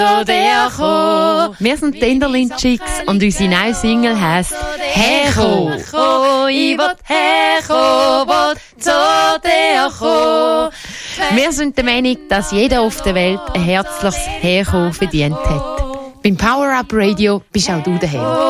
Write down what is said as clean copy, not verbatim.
Wir sind die Enderlin Chicks und unsere neue Single heisst «Herko». Ich will herko, will zu dir kommen. Wir sind der Meinung, dass jeder auf der Welt ein herzliches Herko verdient hat. Beim Power Up Radio bist auch du daheim.